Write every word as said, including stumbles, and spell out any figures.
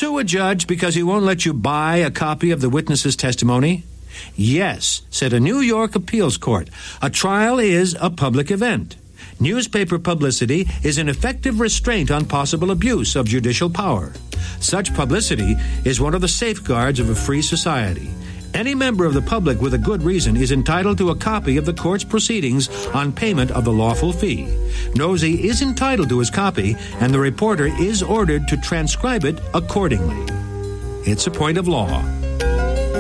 sue a judge because he won't let you buy a copy of the witness's testimony? Yes, said a New York appeals court. A trial is a public event. Newspaper publicity is an effective restraint on possible abuse of judicial power. Such publicity is one of the safeguards of a free society. Any member of the public with a good reason is entitled to a copy of the court's proceedings on payment of the lawful fee. Nosey is entitled to his copy, and the reporter is ordered to transcribe it accordingly. It's a point of law.